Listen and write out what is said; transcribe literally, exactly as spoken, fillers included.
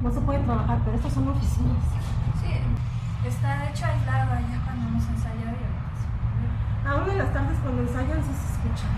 no se puede trabajar, pero estas son oficinas. Sí, está de hecho aislado allá cuando hemos ensayado y ahorita se puede ver. Aún en las tardes cuando ensayan sí se escucha.